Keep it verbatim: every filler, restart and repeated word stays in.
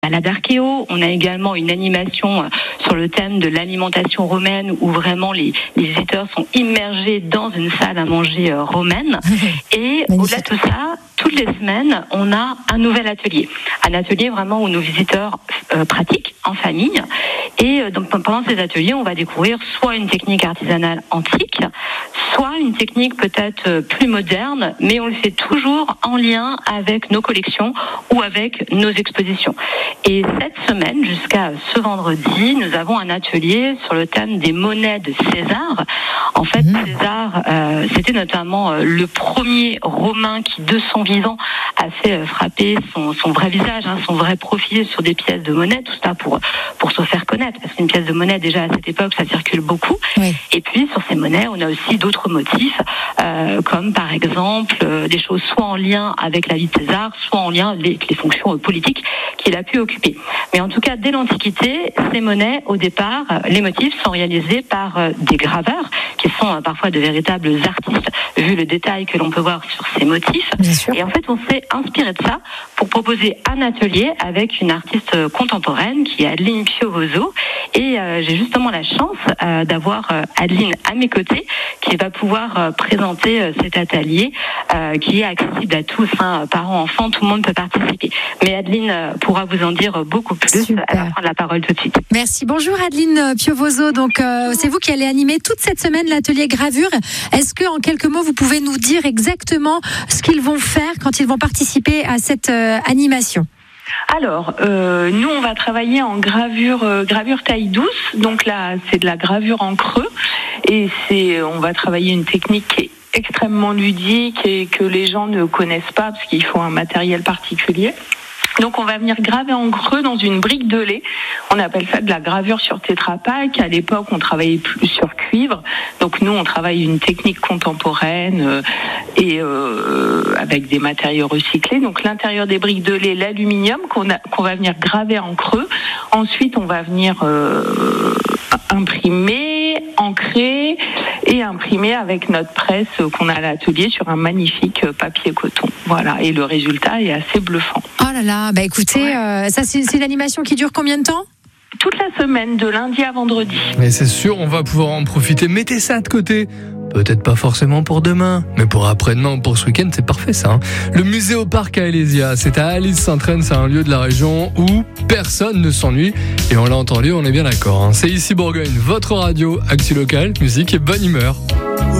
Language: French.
balade archéo. On a également une animation sur le thème de l'alimentation romaine où vraiment les, les visiteurs sont immergés dans une salle à manger romaine. Et au-delà de tout ça, toutes les semaines, on a un nouvel atelier. Un atelier vraiment où nos visiteurs euh, pratiquent en famille. Et euh, donc pendant ces ateliers, on va découvrir soit une technique artisanale antique, soit une technique peut-être plus moderne, mais on le fait toujours en lien avec nos collections ou avec nos expositions. Et cette semaine, jusqu'à ce vendredi, nous avons un atelier sur le thème des monnaies de César. En fait, mmh. César, euh, c'était notamment euh, le premier Romain qui, de son vivant, a fait euh, frapper son, son vrai visage, hein, son vrai profil sur des pièces de monnaie, tout ça pour, pour se faire connaître, parce qu'une pièce de monnaie, déjà à cette époque, ça circule beaucoup. Oui. Et puis, sur ces monnaies, on a aussi d'autres motifs, euh, comme par exemple euh, des choses soit en lien avec la vie de César, soit en lien avec les fonctions euh, politiques qu'il a pu occuper. Mais en tout cas, dès l'Antiquité, ces monnaies, au départ, euh, les motifs sont réalisés par euh, des graveurs, qui sont euh, parfois de véritables artistes, vu le détail que l'on peut voir sur ces motifs. Et en fait, on s'est inspiré de ça pour proposer un atelier avec une artiste contemporaine qui est Adeline Piovoso. Et euh, j'ai justement la chance euh, d'avoir euh, Adeline à mes côtés qui va pouvoir euh, présenter euh, cet atelier euh, qui est accessible à tous, hein, parents, enfants, tout le monde peut participer. Mais Adeline euh, pourra vous en dire beaucoup plus. Super. Elle va prendre la parole tout de suite. Merci. Bonjour Adeline Piovoso. Donc euh, c'est vous qui allez animer toute cette semaine l'atelier gravure. Est-ce que en quelques mots vous pouvez nous dire exactement ce qu'ils vont faire quand ils vont participer à cette euh, animation? Alors, euh, nous, on va travailler en gravure, euh, gravure taille douce. Donc là, c'est de la gravure en creux. Et c'est, on va travailler une technique qui est extrêmement ludique et que les gens ne connaissent pas parce qu'il faut un matériel particulier. Donc on va venir graver en creux dans une brique de lait. On appelle ça de la gravure sur Tetra Pak. À l'époque, on travaillait plus sur cuivre. Donc nous, on travaille une technique contemporaine euh, et euh, avec des matériaux recyclés. Donc l'intérieur des briques de lait, l'aluminium qu'on, a, qu'on va venir graver en creux. Ensuite, on va venir euh, imprimer, ancrer et imprimer avec notre presse qu'on a à l'atelier sur un magnifique papier coton. Voilà, et le résultat est assez bluffant. Oh là là, bah écoutez, ouais. euh, ça c'est, c'est une animation qui dure combien de temps ? Toute la semaine, de lundi à vendredi. Mais c'est sûr, on va pouvoir en profiter. Mettez ça de côté. Peut-être pas forcément pour demain, mais pour après-demain ou pour ce week-end, c'est parfait ça. Hein. Le musée au parc à Alésia, c'est à Alise-Sainte-Reine, c'est un lieu de la région où personne ne s'ennuie. Et on l'a entendu, on est bien d'accord. Hein. C'est ici Bourgogne, votre radio, actu local, musique et bonne humeur.